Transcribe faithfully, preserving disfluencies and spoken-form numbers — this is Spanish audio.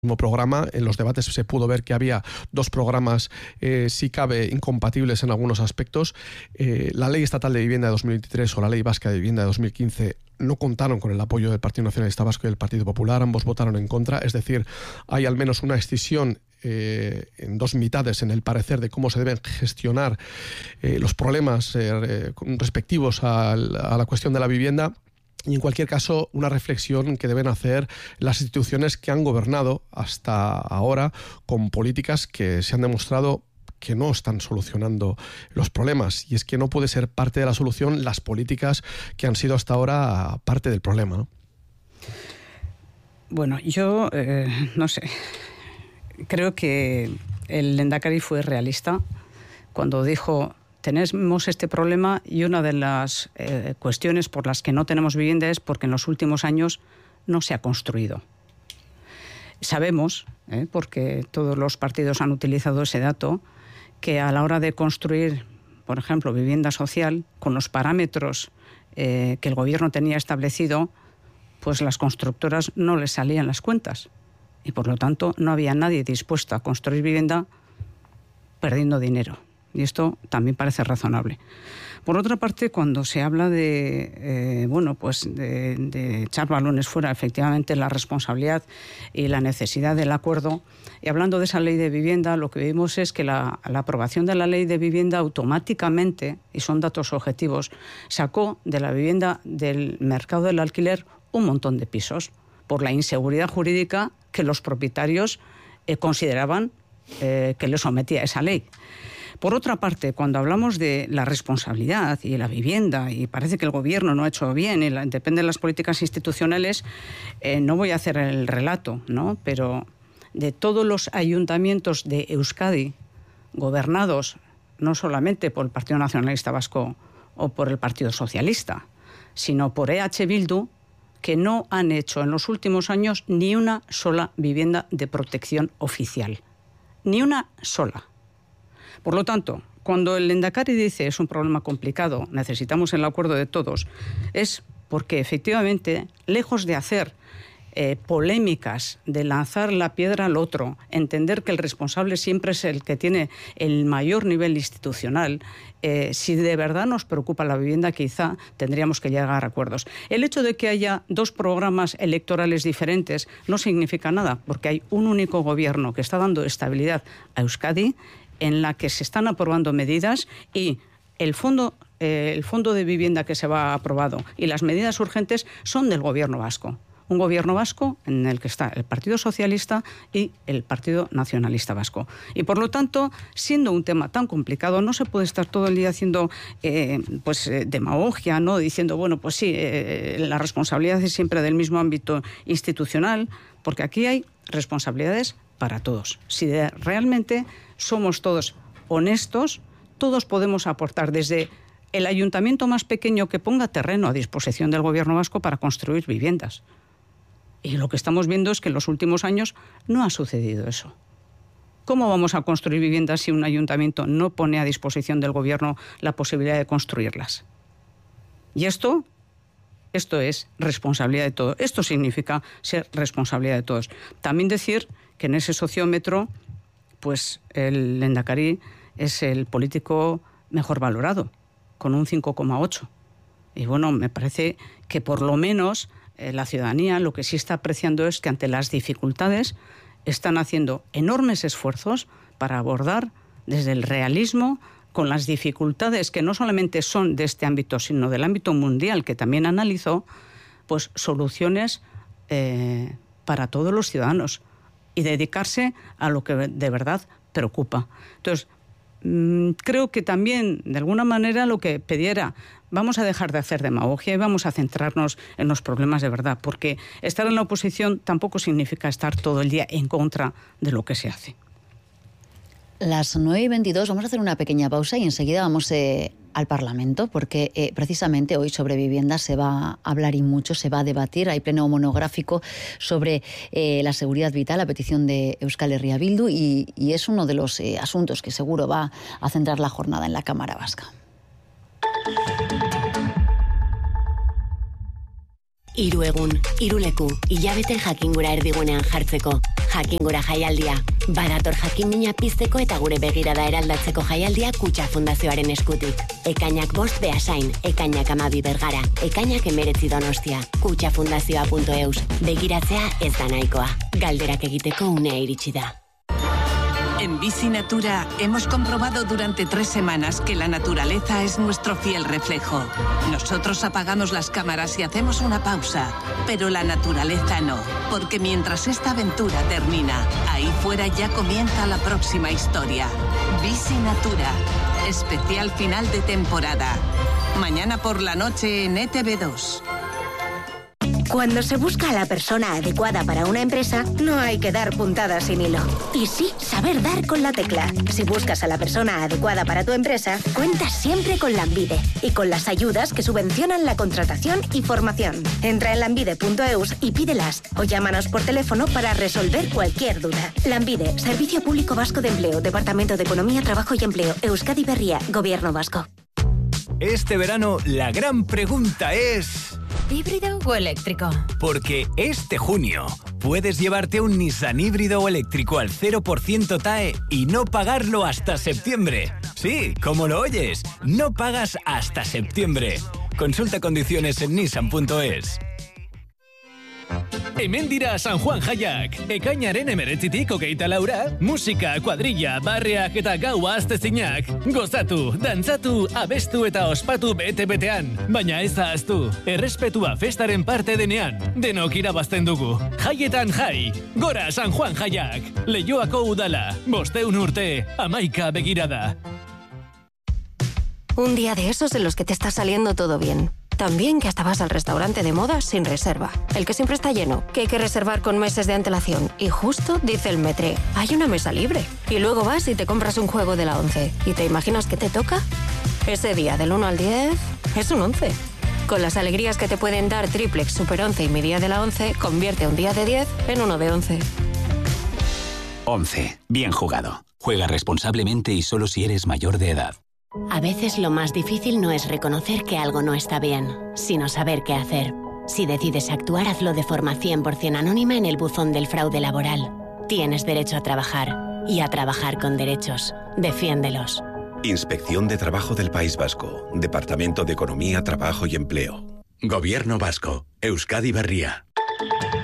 programa. En los debates se pudo ver que había dos programas, eh, si cabe, incompatibles en algunos aspectos. Eh, la Ley Estatal de Vivienda de dos mil veintitrés o la Ley Vasca de Vivienda de dos mil quince no contaron con el apoyo del Partido Nacionalista Vasco y del Partido Popular. Ambos votaron en contra. Es decir, hay al menos una escisión eh, en dos mitades en el parecer de cómo se deben gestionar eh, los problemas eh, respectivos a, a la cuestión de la vivienda. Y en cualquier caso, una reflexión que deben hacer las instituciones que han gobernado hasta ahora con políticas que se han demostrado que no están solucionando los problemas. Y es que no puede ser parte de la solución las políticas que han sido hasta ahora parte del problema, ¿no? Bueno, yo eh, no sé. Creo que el Lehendakari fue realista cuando dijo: tenemos este problema y una de las eh, cuestiones por las que no tenemos vivienda es porque en los últimos años no se ha construido. Sabemos, eh, porque todos los partidos han utilizado ese dato, que a la hora de construir, por ejemplo, vivienda social, con los parámetros eh, que el gobierno tenía establecido, pues las constructoras no les salían las cuentas. Y por lo tanto no había nadie dispuesto a construir vivienda perdiendo dinero. Y esto también parece razonable. Por otra parte, cuando se habla de, eh, bueno, pues de, de echar balones fuera, efectivamente, la responsabilidad y la necesidad del acuerdo, y hablando de esa ley de vivienda, lo que vimos es que la, la aprobación de la ley de vivienda automáticamente, y son datos objetivos, sacó de la vivienda del mercado del alquiler un montón de pisos, por la inseguridad jurídica que los propietarios eh, consideraban eh, que les sometía esa ley. Por otra parte, cuando hablamos de la responsabilidad y la vivienda, y parece que el gobierno no ha hecho bien, y la, depende de las políticas institucionales, eh, no voy a hacer el relato, ¿no? Pero de todos los ayuntamientos de Euskadi, gobernados no solamente por el Partido Nacionalista Vasco o por el Partido Socialista, sino por E H Bildu, que no han hecho en los últimos años ni una sola vivienda de protección oficial. Ni una sola. Por lo tanto, cuando el Lehendakari dice es un problema complicado, necesitamos el acuerdo de todos, es porque efectivamente, lejos de hacer eh, polémicas, de lanzar la piedra al otro, entender que el responsable siempre es el que tiene el mayor nivel institucional, eh, si de verdad nos preocupa la vivienda, quizá tendríamos que llegar a acuerdos. El hecho de que haya dos programas electorales diferentes no significa nada, porque hay un único gobierno que está dando estabilidad a Euskadi, en la que se están aprobando medidas, y el fondo, eh, el fondo de vivienda que se va aprobado y las medidas urgentes son del gobierno vasco. Un gobierno vasco en el que está el Partido Socialista y el Partido Nacionalista Vasco. Y por lo tanto, siendo un tema tan complicado, no se puede estar todo el día haciendo eh, pues, eh, demagogia, ¿no? Diciendo, bueno, pues sí, eh, la responsabilidad es siempre del mismo ámbito institucional, porque aquí hay responsabilidades para todos. Si de, realmente somos todos honestos, todos podemos aportar, desde el ayuntamiento más pequeño que ponga terreno a disposición del gobierno vasco para construir viviendas. Y lo que estamos viendo es que en los últimos años no ha sucedido eso. ¿Cómo vamos a construir viviendas si un ayuntamiento no pone a disposición del gobierno la posibilidad de construirlas? Y esto, esto es responsabilidad de todos. Esto significa ser responsabilidad de todos. También decir que en ese sociómetro, pues el Lehendakari es el político mejor valorado, con un cinco coma ocho. Y bueno, me parece que por lo menos eh, la ciudadanía lo que sí está apreciando es que ante las dificultades están haciendo enormes esfuerzos para abordar desde el realismo, con las dificultades que no solamente son de este ámbito, sino del ámbito mundial, que también analizó, pues soluciones eh, para todos los ciudadanos, y dedicarse a lo que de verdad preocupa. Entonces, mmm, creo que también, de alguna manera, lo que pidiera, vamos a dejar de hacer demagogia y vamos a centrarnos en los problemas de verdad, porque estar en la oposición tampoco significa estar todo el día en contra de lo que se hace. Las nueve y veintidós, vamos a hacer una pequeña pausa y enseguida vamos eh, al Parlamento, porque eh, precisamente hoy sobre vivienda se va a hablar y mucho, se va a debatir. Hay pleno monográfico sobre eh, la seguridad vital, a petición de Euskal Herria Bildu, y, y es uno de los eh, asuntos que seguro va a centrar la jornada en la Cámara Vasca. Hiru egun, hiru leku, hilabete jakingura erdigunean jartzeko. Jakingura jaialdia. Badator jakinmina pizteko eta gure begirada eraldatzeko jaialdia Kutxa Fundazioaren eskutik. Ekainak bost Beasain, ekainak amabi Bergara, ekainak emeretzi Donostia. kutxafundazioa punto eus. Begiratzea ez da nahikoa. Galderak egiteko unea iritsi da. En Bici Natura hemos comprobado durante tres semanas que la naturaleza es nuestro fiel reflejo. Nosotros apagamos las cámaras y hacemos una pausa, pero la naturaleza no, porque mientras esta aventura termina, ahí fuera ya comienza la próxima historia. Bici Natura, especial final de temporada. Mañana por la noche en E T V dos. Cuando se busca a la persona adecuada para una empresa, no hay que dar puntadas sin hilo. Y sí, saber dar con la tecla. Si buscas a la persona adecuada para tu empresa, cuentas siempre con Lambide y con las ayudas que subvencionan la contratación y formación. Entra en lambide punto eus y pídelas o llámanos por teléfono para resolver cualquier duda. Lambide, Servicio Público Vasco de Empleo, Departamento de Economía, Trabajo y Empleo, Euskadi Berria, Gobierno Vasco. Este verano la gran pregunta es... ¿híbrido o eléctrico? Porque este junio puedes llevarte un Nissan híbrido o eléctrico al cero por ciento T A E y no pagarlo hasta septiembre. Sí, como lo oyes, no pagas hasta septiembre. Consulta condiciones en nissan punto es. Hemen dira San Juan Jaiak. Ekainaren emeretzitik hogeita laura, musika, kuadrilla, barreak eta gaua aztezinak. Gozatu, dantzatu, abestu eta ospatu bete-betean. Baina ez ahaztu, errespetua festaren parte denean. Denok irabazten dugu. Jaietan jai. Gora San Juan Jaiak. Leioako udala. Bosteun urte, hamaika begirada. Un día de esos en los que te está saliendo todo bien. También que hasta vas al restaurante de moda sin reserva. El que siempre está lleno, que hay que reservar con meses de antelación. Y justo dice el metre, hay una mesa libre. Y luego vas y te compras un juego de la once. ¿Y te imaginas qué te toca? Ese día del uno al diez es un once. Con las alegrías que te pueden dar Triplex, Super once y mi día de la once, convierte un día de diez en uno de once. once. Bien jugado. Juega responsablemente y solo si eres mayor de edad. A veces lo más difícil no es reconocer que algo no está bien, sino saber qué hacer. Si decides actuar, hazlo de forma cien por ciento anónima en el buzón del fraude laboral. Tienes derecho a trabajar y a trabajar con derechos. Defiéndelos. Inspección de Trabajo del País Vasco. Departamento de Economía, Trabajo y Empleo. Gobierno Vasco. Euskadi Berria.